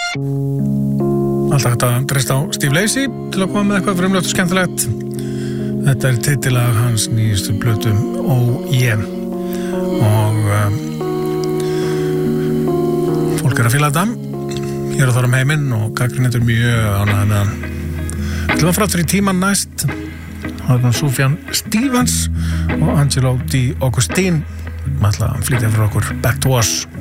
Alltaf hægt að treysta á Steve Lacy til að koma með eitthvað frumlegt og skemmtilegt. Þetta titilag hans nýjustu plötu Oh Yeah. Og fólk að fíla þetta hér og þar heiminn og gagnrýnendur mjög ánægðir með hann. Við ætlum að fara aftur í tímann næst. Það er Sufjan Stevens og Angelo Di Agostino. Við ætlum að flytja fyrir okkur Back to Us.